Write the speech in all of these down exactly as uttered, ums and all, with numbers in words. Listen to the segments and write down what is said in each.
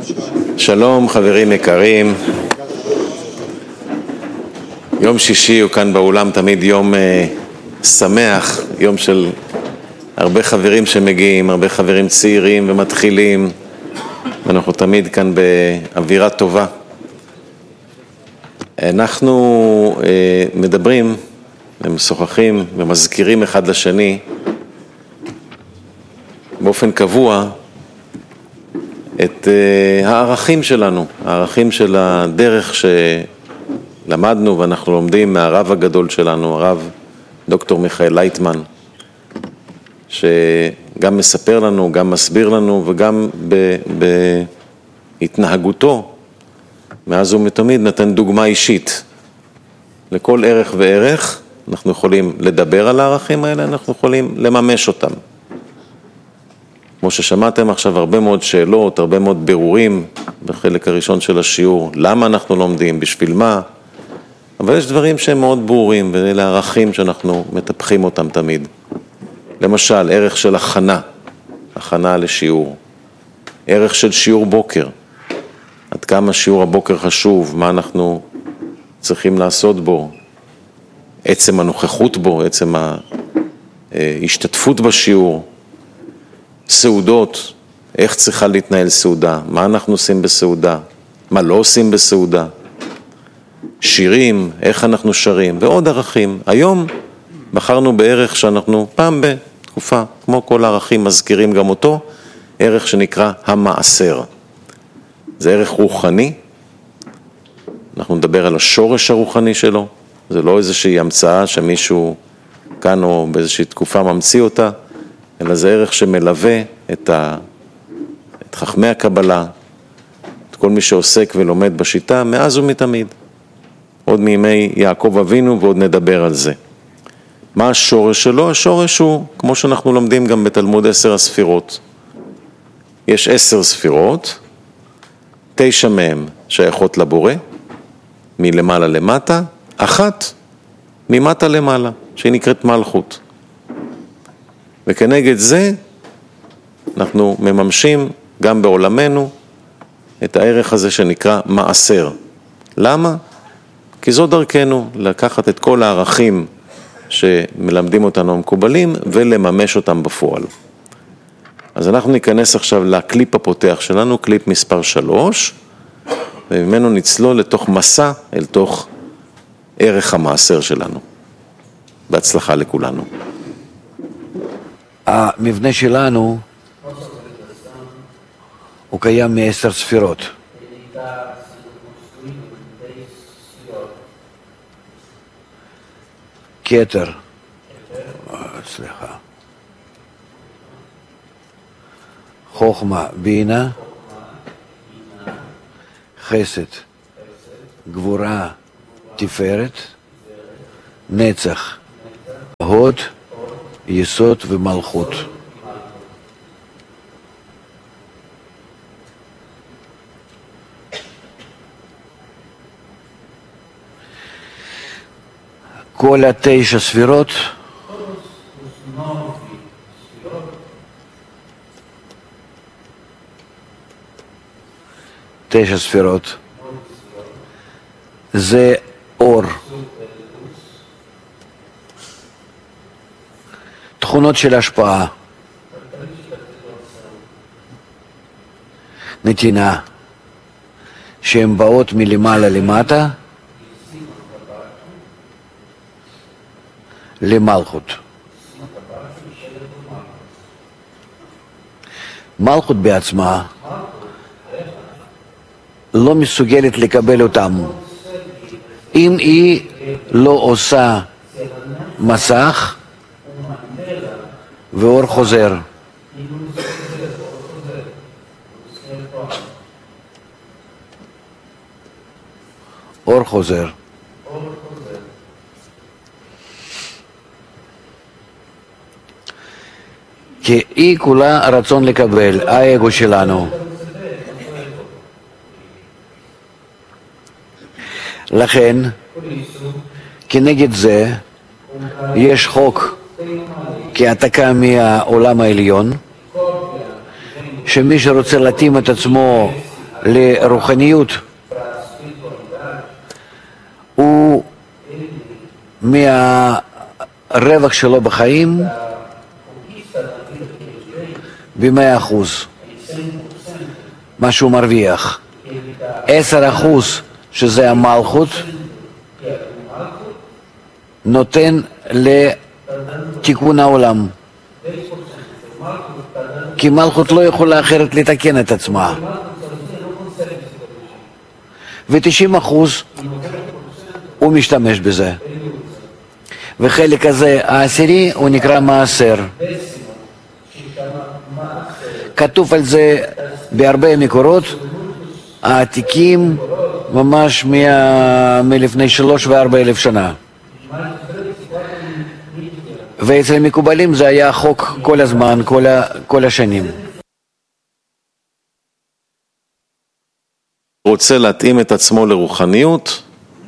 שלום חברים יקרים, יום שישי הוא כאן באולם תמיד יום אה, שמח, יום של הרבה חברים שמגיעים, הרבה חברים צעירים ומתחילים, ואנחנו תמיד כאן באווירה טובה. אנחנו אה, מדברים ומשוחחים ומזכירים אחד לשני באופן קבוע את uh, הערכים שלנו, הערכים של הדרך שלמדנו ואנחנו לומדים מהרב הגדול שלנו, הרב דוקטור מיכאל לייטמן, שגם מספר לנו, גם מסביר לנו וגם בהתנהגותו מאז ומתמיד נתן דוגמה אישית לכל ערך וערך. אנחנו יכולים לדבר על הערכים האלה, אנחנו יכולים לממש אותם. כמו ששמעתם עכשיו הרבה מאוד שאלות, הרבה מאוד בירורים בחלק הראשון של השיעור, למה אנחנו לומדים, בשביל מה, אבל יש דברים שהם מאוד ברורים, ואלה ערכים שאנחנו מטפחים אותם תמיד. למשל, ערך של הכנה, הכנה לשיעור, ערך של שיעור בוקר, עד כמה שיעור הבוקר חשוב, מה אנחנו צריכים לעשות בו, עצם הנוכחות בו, עצם ההשתתפות בשיעור, סעודות, איך צריכה להתנהל סעודה, מה אנחנו עושים בסעודה, מה לא עושים בסעודה, שירים, איך אנחנו שרים, ועוד ערכים. היום בחרנו בערך שאנחנו פעם בתקופה, כמו כל הערכים, מזכירים גם אותו, ערך שנקרא המעשר. זה ערך רוחני, אנחנו נדבר על השורש הרוחני שלו, זה לא איזושהי המצאה שמישהו כאן או באיזושהי תקופה ממציא אותה, אלא זה ערך שמלווה את, ה... את חכמי הקבלה, את כל מי שעוסק ולומד בשיטה, מאז ומתמיד. עוד מימי יעקב אבינו ועוד נדבר על זה. מה השורש שלו? השורש הוא, כמו שאנחנו לומדים גם בתלמוד עשר הספירות. יש עשר ספירות, תשע מהם שייכות לבורא, מלמעלה למטה, אחת ממטה למעלה, שהיא נקראת מלכות. וכנגד זה אנחנו מממשים גם בעולמנו את הערך הזה שנקרא מעשר. למה? כי זו דרכנו לקחת את כל הערכים שמלמדים אותנו המקובלים ולממש אותם בפועל. אז אנחנו ניכנס עכשיו לקליפ הפותח שלנו, קליפ מספר שלוש, וממנו נצלול לתוך מסע אל תוך ערך המעשר שלנו. בהצלחה לכולנו. המבנה שלנו הוא קיים מעשר ספירות. כתר, סליחה, חוכמה, בינה, חסד, גבורה, תפארת, נצח, הוד, יסוד ומלכות. כל התשע ספירות תשע ספירות זה אור, תכונות של השפעה, נתינה, שהן באות מלמעלה למטה למלכות. מלכות בעצמה לא מסוגלת לקבל אותם אם היא לא עושה מסך ואור חוזר. אור חוזר. כי היא כולה רצון לקבל, האגו שלנו. לכן, כנגד זה, יש חוק כהעתקה מהעולם העליון, שמי שרוצה להתאים את עצמו לרוחניות הוא מהרווח שלו בחיים במאה אחוז, מה שהוא מרוויח. עשר אחוז שזה המלכות נותן לתיקון העולם, כי מלכות לא יכולה אחרת לתקן את עצמה, ו-תשעים אחוז הוא משתמש בזה, וחלק הזה העשירי הוא נקרא מעשר. כתוב על זה בהרבה מקורות העתיקים, ממש מ- מלפני שלוש וארבע אלף שנה, ואצל מקובלים זה היה חוק כל הזמן, כל, ה- כל השנים. רוצה להתאים את עצמו לרוחניות,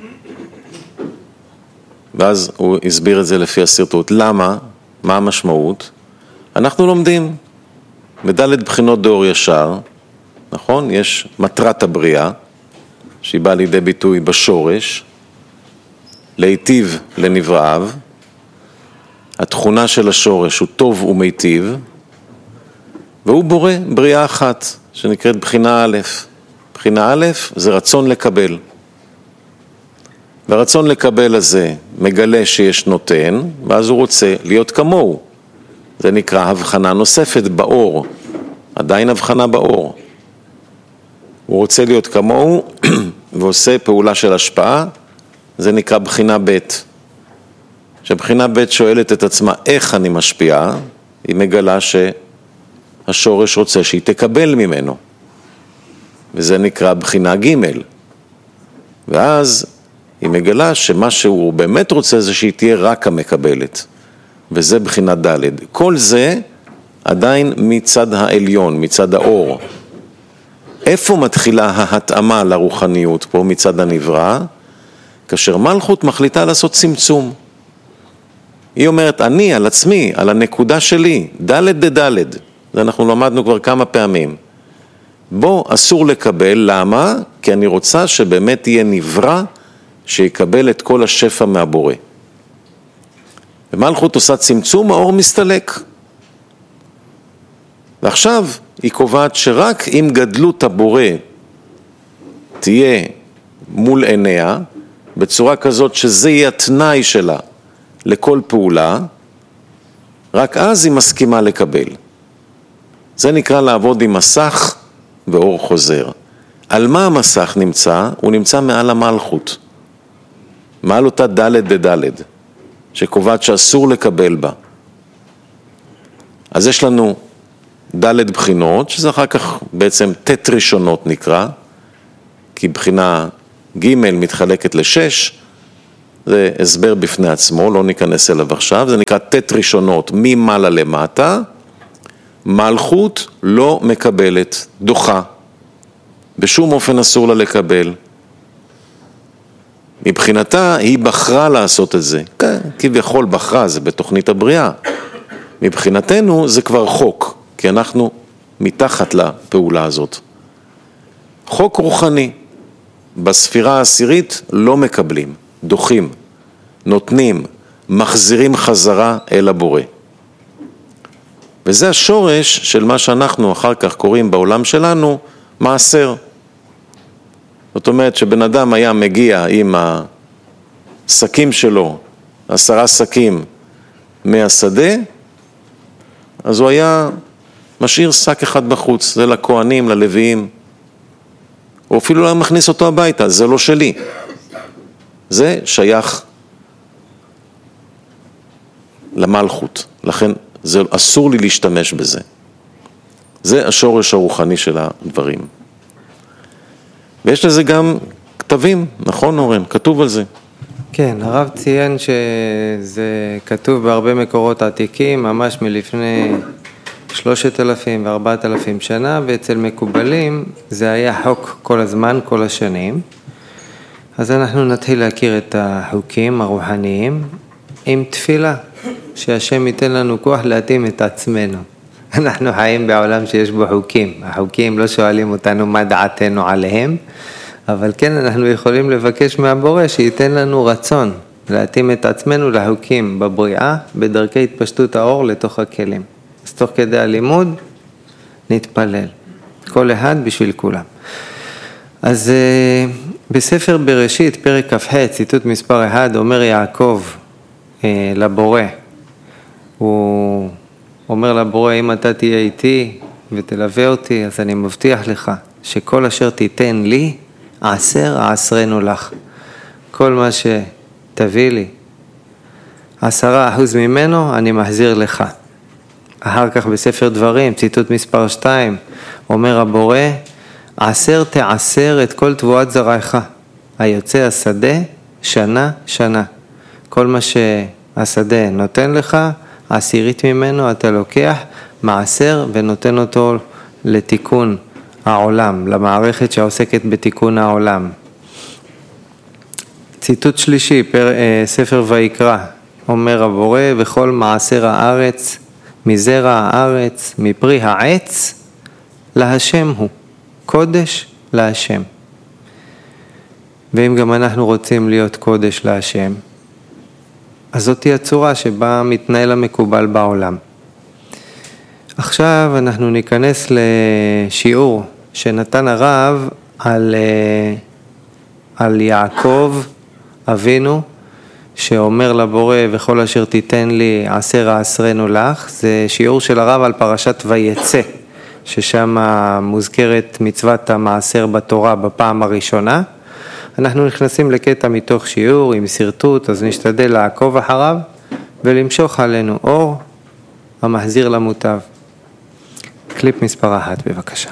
ואז הוא הסביר את זה לפי הסרטוט. למה? מה המשמעות? אנחנו לומדים בדלת בחינות דאור ישר, נכון? יש מטרת הבריאה, שהיא באה לידי ביטוי בשורש, להיטיב לנבראיו. התכונה של השורש הוא טוב ומיטיב, והוא בורא בריאה אחת, שנקראת בחינה א'. בחינה א' זה רצון לקבל. והרצון לקבל הזה מגלה שיש נותן, ואז הוא רוצה להיות כמוהו. זה נקרא הבחנה נוספת באור, עדיין הבחנה באור. הוא רוצה להיות כמוהו ועושה פעולה של השפעה, זה נקרא בחינה ב'. שבחינה ב' שואלת את עצמה איך אני משפיעה, היא מגלה שהשורש רוצה שהיא תקבל ממנו, וזה נקרא בחינה ג'. ואז היא מגלה שמה שהוא באמת רוצה זה שהיא תהיה רק המקבלת, וזה בחינה ד'. כל זה עדיין מצד העליון, מצד האור. איפה מתחילה ההתאמה לרוחניות פה מצד הנברא? כאשר מלכות מחליטה לעשות צמצום. היא אומרת, אני על עצמי, על הנקודה שלי, ד' ד'. זה אנחנו למדנו כבר כמה פעמים. בו אסור לקבל, למה? כי אני רוצה שבאמת יהיה נברא שיקבל את כל השפע מהבורא. ומלכות עושה צמצום, האור מסתלק. ועכשיו היא קובעת שרק אם גדלות הבורא תהיה מול עיניה, בצורה כזאת שזה יהיה התנאי שלה לכל פעולה, רק אז היא מסכימה לקבל. זה נקרא לעבוד עם מסך ואור חוזר. על מה המסך נמצא? הוא נמצא מעל המלכות. מעל אותה ד' ד', שקובעת שאסור לקבל בה. אז יש לנו ד' בחינות, שזה אחר כך בעצם ת' ראשונות נקרא, כי בחינה ג' מתחלקת לשש, זה הסבר בפני עצמו, לא ניכנס אליו עכשיו, זה נקרא ת' ראשונות ממעלה למטה. מלכות לא מקבלת, דוחה, בשום אופן אסור לה לקבל. מבחינתה היא בחרה לעשות את זה, כן, כביכול בחרה, זה בתוכנית הבריאה. מבחינתנו זה כבר חוק, כי אנחנו מתחת לפעולה הזאת. חוק רוחני, בספירה העשירית לא מקבלים, דוחים, נותנים, מחזירים חזרה אל הבורא. וזה השורש של מה שאנחנו אחר כך קוראים בעולם שלנו מעשר. זאת אומרת שבן אדם היה מגיע עם השקים שלו, עשרה שקים מהשדה, אז הוא היה משאיר שק אחד בחוץ, זה לכהנים, ללוויים. הוא אפילו לא מכניס אותו הביתה, זה לא שלי. זה שייך למלכות, לכן זה אסור לי להשתמש בזה. זה השורש הרוחני של הדברים. ויש לזה גם כתבים, נכון אורן? כתוב על זה. כן, הרב ציין שזה כתוב בהרבה מקורות עתיקים, ממש מלפני שלושת אלפים וארבעת אלפים שנה, ואצל מקובלים זה היה חוק כל הזמן, כל השנים. אז אנחנו נתחיל להכיר את החוקים הרוחניים עם תפילה, שהשם ייתן לנו כוח להתאים את עצמנו. אנחנו חיים בעולם שיש בו חוקים. החוקים לא שואלים אותנו מה דעתנו עליהם, אבל כן אנחנו יכולים לבקש מהבורא שייתן לנו רצון להתאים את עצמנו לחוקים בבריאה, בדרכי התפשטות האור לתוך הכלים. אז תוך כדי הלימוד נתפלל, כל אחד בשביל כולם. אז בספר בראשית, פרק כ"ח, ציטוט מספר אחד, אומר יעקב לבורא, הוא אומר לבורא, אם אתה תהיה איתי ותלווה אותי, אז אני מבטיח לך שכל אשר תיתן לי, עשר עשרנו לך. כל מה שתביא לי, עשרה אחוז ממנו, אני מחזיר לך. אחר כך בספר דברים, ציטוט מספר שתיים, אומר הבורא, עשר תעשר את כל תבואת זרעך, היוצא השדה שנה שנה. כל מה שהשדה נותן לך, עשירית ממנו אתה לוקח מעשר ונותן אותו לתיקון העולם, למערכת שעוסקת בתיקון העולם. ציטוט שלישי, פר, ספר ויקרא, אומר הבורא, וכל מעשר הארץ, מזרע הארץ, מפרי העץ, להשם הוא, קודש להשם. ואם גם אנחנו רוצים להיות קודש להשם, אז זאת היא הצורה שבה מתנהל המקובל בעולם. עכשיו אנחנו ניכנס לשיעור שנתן הרב על, על יעקב אבינו, שאומר לבורא וכל אשר תיתן לי עשר עשרנו לך. זה שיעור של הרב על פרשת ויצא, ששם מוזכרת מצוות המעשר בתורה בפעם הראשונה. אנחנו נכנסים לקטע מתוך שיעור עם סרטוט, אז נשתדל לעקוב אחריו ולמשוך עלינו אור המחזיר למוטב. קליפ מספר אחת בבקשה.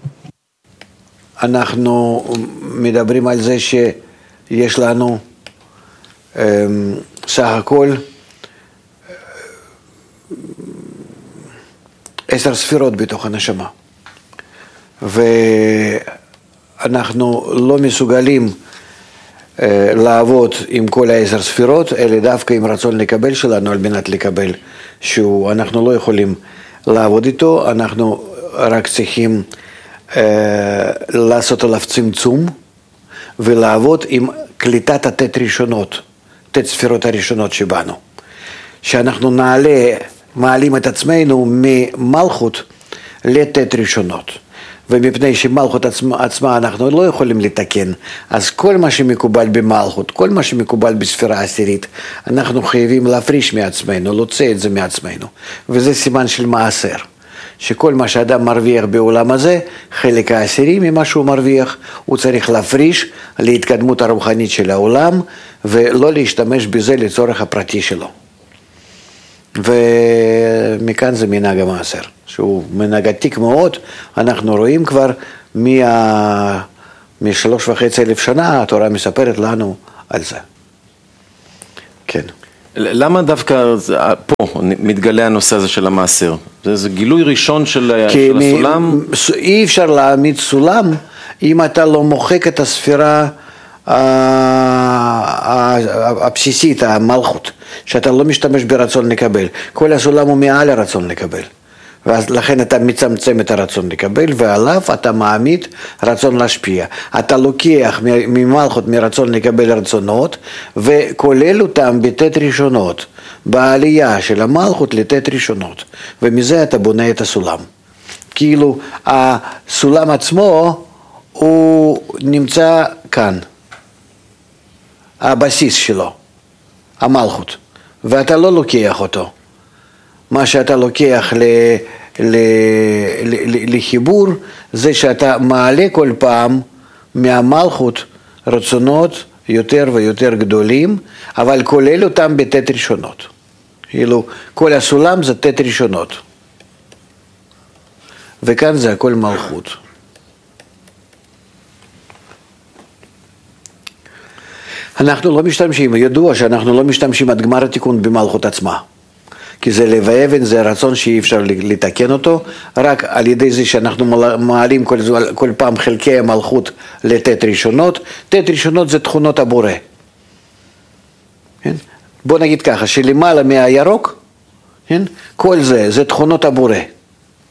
אנחנו מדברים על זה שיש לנו סך הכל עשר ספירות בתוך הנשמה, ואנחנו לא מסוגלים לעבוד עם כל העשר ספירות, אלא דווקא עם רצון לקבל שלנו על מנת לקבל, שאנחנו לא יכולים לעבוד איתו, אנחנו רק צריכים אה, לעשות עליו צמצום ולעבוד עם קליטת התת ראשונות, תת ספירות הראשונות שבנו. שאנחנו נעלה, מעלים את עצמנו ממלכות לתת ראשונות. ומפני שמלכות עצמה, עצמה אנחנו לא יכולים לתקן, אז כל מה שמקובל במלכות, כל מה שמקובל בספירה עשירית, אנחנו חייבים להפריש מעצמנו, להוציא את זה מעצמנו. וזה סימן של מעשר, שכל מה שאדם מרוויח בעולם הזה, חלק העשירי ממה שהוא מרוויח, הוא צריך להפריש להתקדמות הרוחנית של העולם, ולא להשתמש בזה לצורך הפרטי שלו. ומכאן זה מנהג המעשר, שהוא מנהג עתיק מאוד. אנחנו רואים כבר מה... משלוש וחצי אלף שנה, התורה מספרת לנו על זה. כן. למה דווקא פה מתגלה הנושא הזה של המעשר? זה, זה גילוי ראשון של, של מ... הסולם? אי אפשר להעמיד סולם אם אתה לא מוחק את הספירה הבסיסית, המלכות, שאתה לא משתמש ברצון לקבל. כל הסולם הוא מעל הרצון לקבל. ואז לכן אתה מצמצם את הרצון לקבל, ועליו אתה מעמיד רצון להשפיע. אתה לוקח ממלכות מרצון לקבל רצונות, וכולל אותם בתת ראשונות, בעלייה של המלכות לתת ראשונות. ומזה אתה בונה את הסולם. כאילו הסולם עצמו הוא נמצא כאן. הבסיס שלו, המלכות, ואתה לא לוקח אותו. מה שאתה לוקח ל, ל, ל, לחיבור, זה שאתה מעלה כל פעם מהמלכות רצונות יותר ויותר גדולים, אבל כולל אותם בתת ראשונות. כאילו, כל הסולם זה תת ראשונות. וכאן זה הכל מלכות. אנחנו לא משתמשים, ידוע שאנחנו לא משתמשים עד גמר התיקון במלכות עצמה. כי זה לב האבן, זה רצון שאי אפשר לתקן אותו, רק על ידי זה שאנחנו מעלים כל, כל פעם חלקי המלכות לתת ראשונות. תת ראשונות זה תכונות הבורא. כן? בוא נגיד ככה, שלמעלה מהירוק, כן? כל זה, זה תכונות הבורא.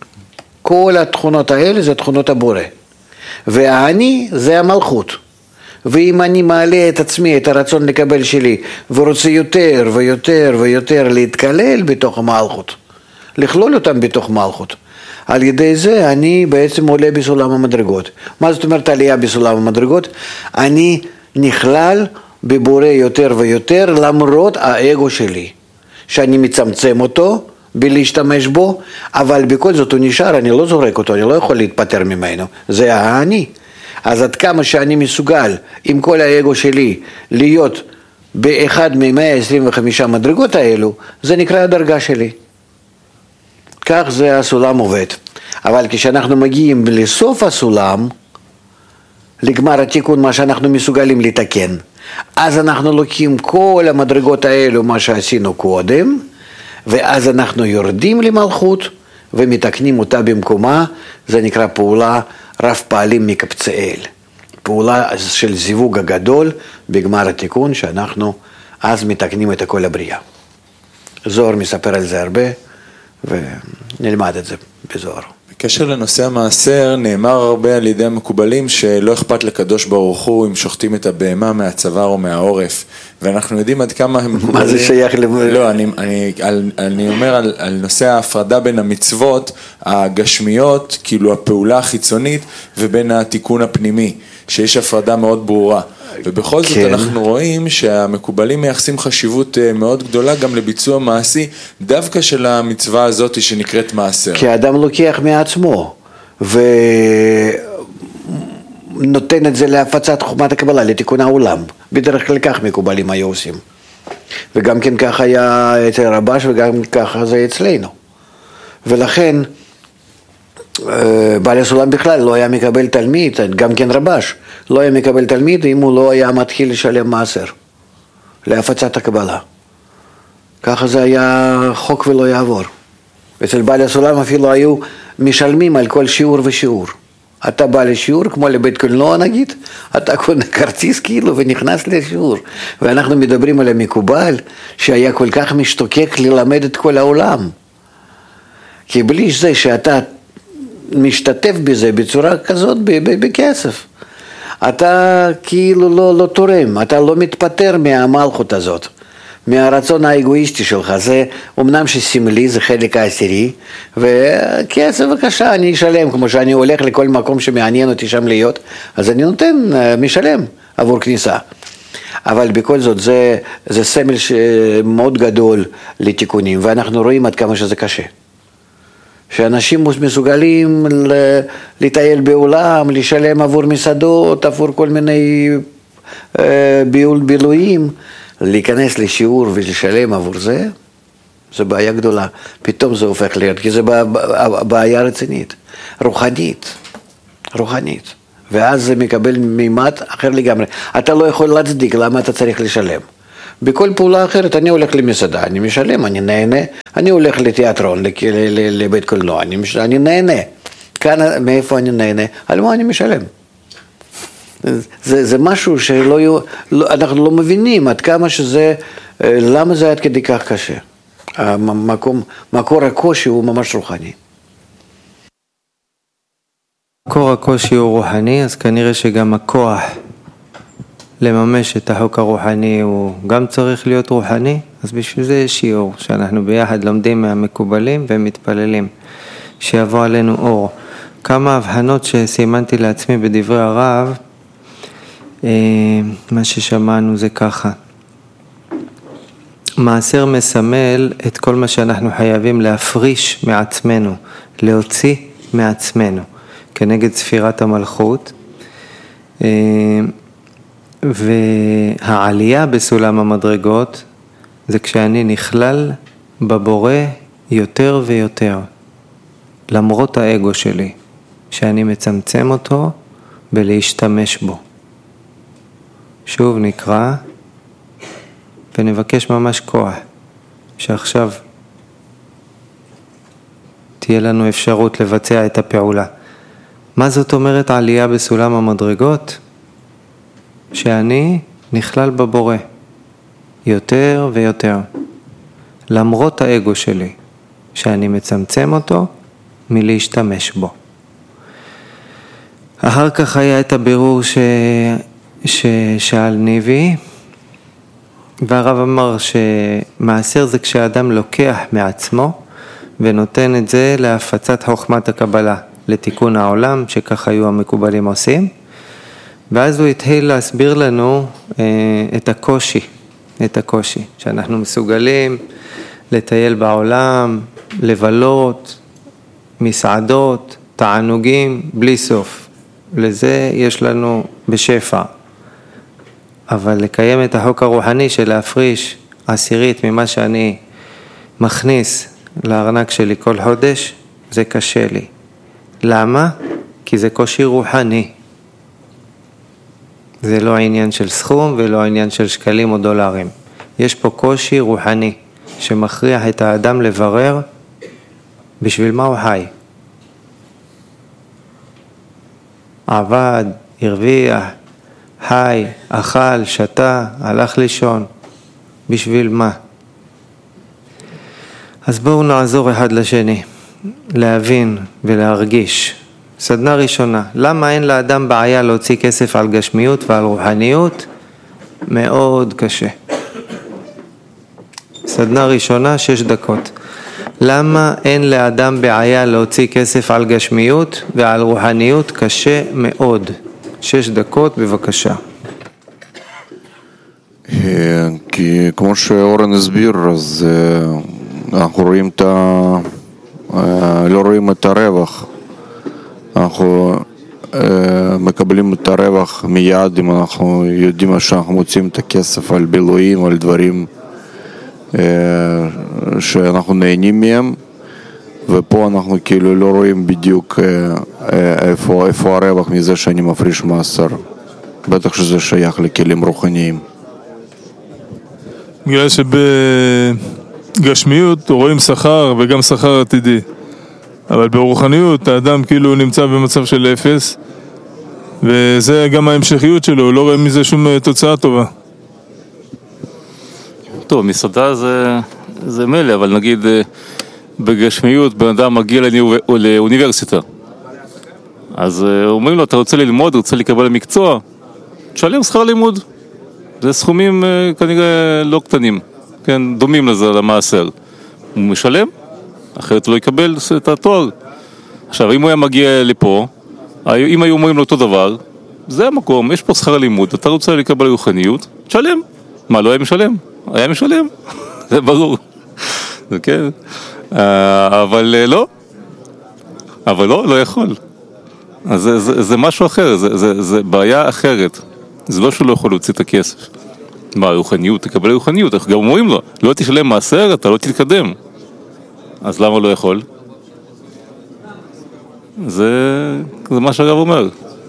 כל התכונות האלה זה תכונות הבורא. והאני זה המלכות. ואם אני מעלה את עצמי, את הרצון לקבל שלי, ורוצה יותר ויותר ויותר להתקלל בתוך המלכות, לכלול אותם בתוך מלכות, על ידי זה אני בעצם עולה בסולם המדרגות. מה זאת אומרת עלייה בסולם המדרגות? אני נכלל בבורא יותר ויותר למרות האגו שלי, שאני מצמצם אותו בלהשתמש בו, אבל בכל זאת הוא נשאר, אני לא זורק אותו, אני לא יכול להתפטר ממנו, זה האני. אז עד כמה שאני מסוגל עם כל האגו שלי להיות באחד מ-מאה עשרים וחמש מדרגות האלו, זה נקרא הדרגה שלי. כך זה הסולם עובד. אבל כשאנחנו מגיעים לסוף הסולם, לגמר התיקון, מה שאנחנו מסוגלים לתקן, אז אנחנו לוקחים כל המדרגות האלו, מה שעשינו קודם, ואז אנחנו יורדים למלכות ומתקנים אותה במקומה. זה נקרא פעולה רב פעלים מקבצאל, פעולה של זיווג הגדול בגמר התיקון, שאנחנו אז מתקנים את כל הבריאה. זוהר מספר על זה הרבה, ונלמד את זה בזוהר. בקשר לנושא המעשר, נאמר הרבה על ידי המקובלים שלא אכפת לקדוש ברוך הוא אם שוחטים את הבהמה מהצוואר או מהעורף, ואנחנו יודעים עד כמה הם מקובלים. מה זה שייך ל... לא, אני, אני, על, אני אומר על, על נושא ההפרדה בין המצוות הגשמיות, כאילו הפעולה החיצונית, ובין התיקון הפנימי, שיש הפרדה מאוד ברורה. ובכל זאת כן. אנחנו רואים שהמקובלים מייחסים חשיבות מאוד גדולה גם לביצוע מעשי, דווקא של המצווה הזאת שנקראת מעשר. כי האדם לוקח מעצמו, ונותן את זה להפצת חוכמת הקבלה, לתיקון העולם. בדרך כלל כך מקובלים היו עושים. וגם כן כך היה אצל רבש, וגם ככה זה אצלנו. ולכן, בעל הסולם בכלל לא היה מקבל תלמיד, גם כן רבש, לא היה מקבל תלמיד אם הוא לא היה מתחיל לשלם מעשר, להפצת הקבלה. ככה זה היה חוק ולא יעבור. אצל בעל הסולם אפילו היו משלמים על כל שיעור ושיעור. אתה בא לשיעור, כמו לבית קולנוע נגיד, אתה קונה כרטיס כאילו ונכנס לשיעור. ואנחנו מדברים על המקובל שהיה כל כך משתוקק ללמד את כל העולם. כי בלי זה שאתה משתתף בזה בצורה כזאת בכסף, אתה כאילו לא, לא תורם, אתה לא מתפטר מהמלכות הזאת, מהרצון האגואיסטי שלך. זה אמנם שסמלי, זה חלק העשירי, וכסף בבקשה אני אשלם, כמו שאני הולך לכל מקום שמעניין אותי שם להיות, אז אני נותן, משלם עבור כניסה. אבל בכל זאת זה, זה סמל מאוד גדול לתיקונים, ואנחנו רואים עד כמה שזה קשה. שאנשים מסוגלים לטייל בעולם, לשלם עבור מסעדות, עבור כל מיני ביול בילויים, להיכנס לשיעור ולשלם עבור זה, זה בעיה גדולה. פתאום זה הופך להיות, כי זה בעיה רצינית, רוחנית, רוחנית. ואז זה מקבל מימד אחר לגמרי. אתה לא יכול להצדיק למה אתה צריך לשלם. בכל פעולה אחרת, אני הולך למסעדה, אני משלם, אני נהנה, אני הולך לתיאטרון, לבית קולנוע, אני, אני נהנה. כאן, מאיפה אני נהנה? על מה אני משלם? זה, זה משהו שלא, לא, אנחנו לא מבינים עד כמה שזה, למה זה עד כדי כך קשה. המקום, מקור הקושי הוא ממש רוחני. מקור הקושי הוא רוחני, אז כנראה שגם הכוח לממש את החוק הרוחני הוא גם צריך להיות רוחני. אז בשביל זה יש שיעור שאנחנו ביחד לומדים מהמקובלים ומתפללים שיבוא עלינו אור. כמה הבחנות שסימנתי לעצמי בדברי הרב, מה ששמענו זה ככה: מעשר מסמל את כל מה שאנחנו חייבים להפריש מעצמנו, להוציא מעצמנו כנגד ספירת המלכות, והעלייה בסולם המדרגות זה כשאני נכלל בבורא יותר ויותר, למרות האגו שלי, שאני מצמצם אותו בלהשתמש בו. שוב נקרא ונבקש ממש כוח, שעכשיו תהיה לנו אפשרות לבצע את הפעולה. מה זאת אומרת עלייה בסולם המדרגות? שאני נכלל בבורא יותר ויותר, למרות האגו שלי, שאני מצמצם אותו מלהשתמש בו. אחר כך היה את הבירור ש... ששאל ניבי, והרב אמר שמעשר זה כשאדם לוקח מעצמו ונותן את זה להפצת חוכמת הקבלה, לתיקון העולם, שכך היו המקובלים עושים. ואז הוא התחיל להסביר לנו אה, את הקושי, את הקושי, שאנחנו מסוגלים לטייל בעולם, לבלות, מסעדות, תענוגים, בלי סוף. לזה יש לנו בשפע. אבל לקיים את החוק הרוחני של להפריש עשירית ממה שאני מכניס לארנק שלי כל חודש, זה קשה לי. למה? כי זה קושי רוחני. זה לא העניין של סכום ולא העניין של שקלים או דולרים. יש פה קושי רוחני שמכריח את האדם לברר בשביל מה הוא חי. עבד, הרוויח, חי, אכל, שתה, הלך לישון. בשביל מה? אז בואו נעזור אחד לשני, להבין ולהרגיש. סדנה ראשונה, למה אין לאדם בעיה להוציא כסף על גשמיות ועל רוחניות? מאוד קשה. סדנה ראשונה, שש דקות. למה אין לאדם בעיה להוציא כסף על גשמיות ועל רוחניות? קשה מאוד. שש דקות, בבקשה. כי כמו שאורן הסביר, אז אנחנו רואים את ה... לא רואים את הרווח. אנחנו מקבלים את הרווח מיד אם אנחנו יודעים שאנחנו מוצאים את הכסף על בילויים, על דברים שאנחנו נהנים מהם, ופה אנחנו כאילו לא רואים בדיוק איפה, איפה הרווח מזה שאני מפריש מעשר. בטח שזה שייך לכלים רוחניים. בגלל שבגשמיות רואים שכר וגם שכר עתידי, אבל ברוחניות האדם כאילו נמצא במצב של אפס, וזה גם ההמשכיות שלו, הוא לא רואה מזה שום תוצאה טובה. טוב, מסעדה זה, זה מלא, אבל נגיד בגשמיות בן אדם מגיע לאוניברסיטה, אז אומרים לו, אתה רוצה ללמוד, רוצה לקבל מקצוע, תשלם שכר לימוד. זה סכומים כנראה לא קטנים, כן, דומים לזה, למעשר. הוא משלם, אחרת הוא לא יקבל את התואר. עכשיו, אם הוא היה מגיע לפה, אם היו אומרים לו אותו דבר, זה המקום, יש פה שכר לימוד, אתה רוצה לקבל רוחניות, תשלם. מה, לא היה משלם? היה משלם, זה ברור. כן, אבל לא, אבל לא, לא יכול. אז זה, זה, זה משהו אחר, זה, זה, זה בעיה אחרת. זה לא שהוא לא יכול להוציא את הכסף. מה, רוחניות, תקבל רוחניות, אנחנו גם אומרים לו, לא תשלם מעשר, אתה לא תתקדם. אז למה לא יכול? זה, זה מה שהרב אומר.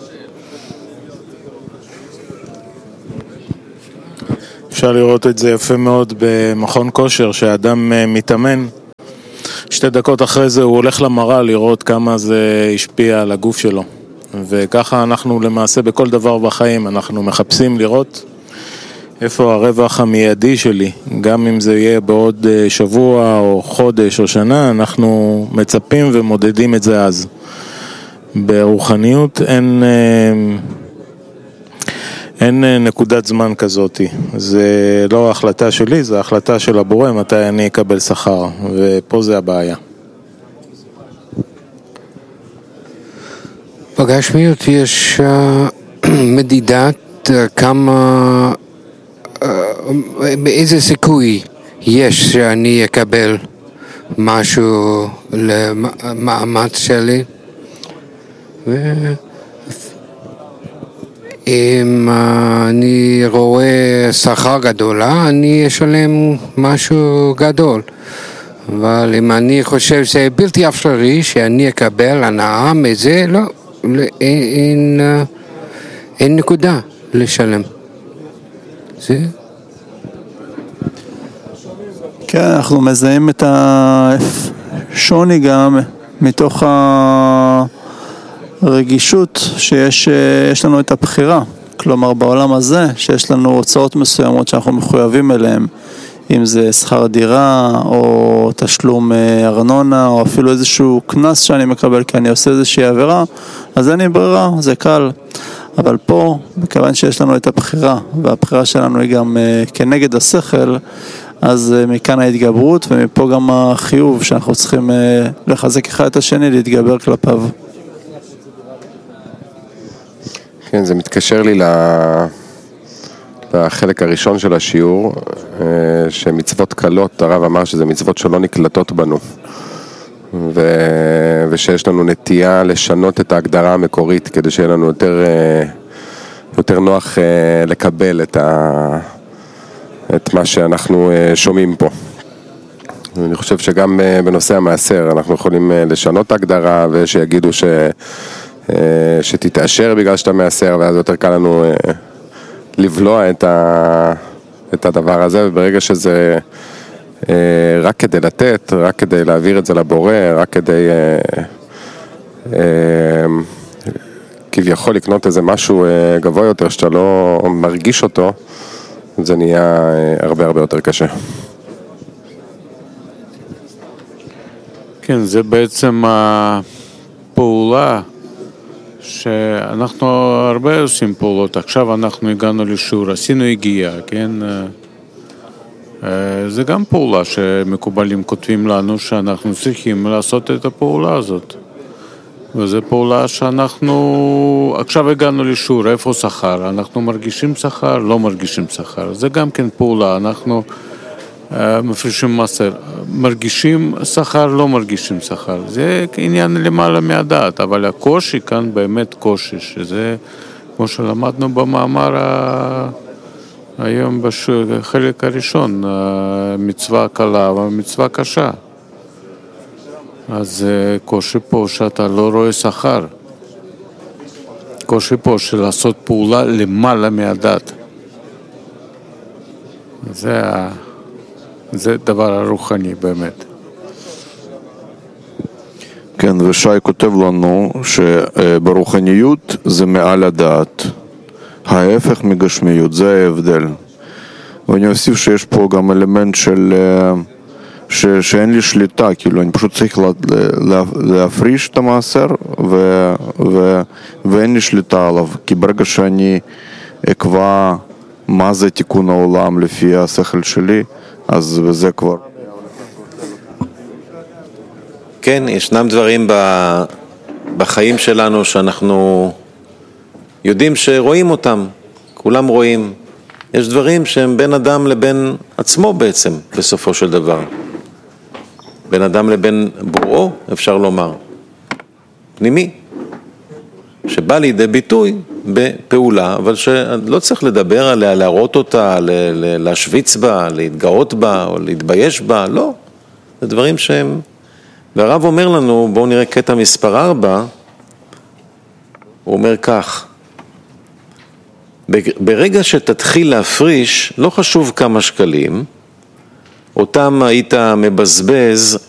אפשר לראות את זה יפה מאוד במכון כושר, שהאדם מתאמן, שתי דקות אחרי זה הוא הולך למראה לראות כמה זה השפיע על הגוף שלו. וככה אנחנו למעשה בכל דבר בחיים, אנחנו מחפשים לראות איפה הרווח המיידי שלי, גם אם זה יהיה בעוד שבוע או חודש או שנה, אנחנו מצפים ומודדים את זה אז. ברוחניות אין, אין נקודת זמן כזאת, זה לא החלטה שלי, זה החלטה של הבורא מתי אני אקבל שכר, ופה זה הבעיה. בגשמיות יש uh, מדידת uh, כמה, uh, באיזה סיכוי יש שאני אקבל משהו למאמץ שלי, ואם uh, אני רואה שכר גדולה, אני אשלם משהו גדול. אבל אם אני חושב שזה בלתי אפשרי שאני אקבל הנאה מזה, לא. אין, אין, אין נקודה לשלם. זה? כן, אנחנו מזהים את השוני גם מתוך הרגישות שיש יש לנו את הבחירה. כלומר, בעולם הזה, שיש לנו הוצאות מסוימות שאנחנו מחויבים אליהן, אם זה שכר דירה, או תשלום ארנונה, או אפילו איזשהו כנס שאני מקבל, כי אני עושה איזושהי עבירה, אז אין לי ברירה, זה קל. אבל פה, מכיוון שיש לנו את הבחירה, והבחירה שלנו היא גם כנגד השכל, אז מכאן ההתגברות, ומפה גם החיוב שאנחנו צריכים לחזק אחד את השני, להתגבר כלפיו. כן, זה מתקשר לי לחלק הראשון של השיעור, שמצוות קלות, הרב אמר שזה מצוות שלא נקלטות בנו, ו... ושיש לנו נטייה לשנות את ההגדרה המקורית, כדי שיהיה לנו יותר, יותר נוח לקבל את, ה... את מה שאנחנו שומעים פה. אני חושב שגם בנושא המעשר אנחנו יכולים לשנות ההגדרה, ושיגידו ש... שתתאשר בגלל שאתה מעשר, ואז יותר קל לנו לבלוע את, ה... את הדבר הזה, וברגע שזה רק כדי לתת, רק כדי להעביר את זה לבורא, רק כדי כביכול לקנות איזה משהו גבוה יותר שאתה לא מרגיש אותו, זה נהיה הרבה הרבה יותר קשה. כן, זה בעצם הפעולה שאנחנו הרבה עושים פעולות. עכשיו אנחנו הגענו לשיעור, עשינו הגיעה, כן? זה גם פעולה שמקובלים כותבים לנו שאנחנו צריכים לעשות את הפעולה הזאת. וזו פעולה שאנחנו, עכשיו הגענו לשיעור, איפה שכר? אנחנו מרגישים שכר, לא מרגישים שכר. זה גם כן פעולה, אנחנו מפרישים מסר, מרגישים שכר, לא מרגישים שכר. זה עניין למעלה מהדעת, אבל הקושי כאן באמת קושי, שזה כמו שלמדנו במאמר ה... היום בחלק הראשון, מצווה קלה ומצווה קשה. אז קושי פה שאתה לא רואה שכר. קושי פה של לעשות פעולה למעלה מהדת. זה, זה דבר הרוחני באמת. כן, ושי כותב לנו שברוחניות זה מעל הדעת. ההפך מגשמיות, זה ההבדל. ואני אוסיף שיש פה גם אלמנט של ש, שאין לי שליטה, כאילו אני פשוט צריך לה, לה, להפריש את המעשר ו, ו, ואין לי שליטה עליו, כי ברגע שאני אקבע מה זה תיקון העולם לפי השכל שלי, אז זה כבר... כן, ישנם דברים בחיים שלנו שאנחנו יודעים שרואים אותם, כולם רואים. יש דברים שהם בין אדם לבין עצמו בעצם, בסופו של דבר. בין אדם לבין בוראו, אפשר לומר. פנימי. שבא לידי ביטוי בפעולה, אבל שלא צריך לדבר עליה, להראות אותה, להשוויץ בה, להתגאות בה, או להתבייש בה, לא. זה דברים שהם... והרב אומר לנו, בואו נראה קטע מספר ארבע, הוא אומר כך, ברגע שתתחיל להפריש, לא חשוב כמה שקלים, אותם היית מבזבז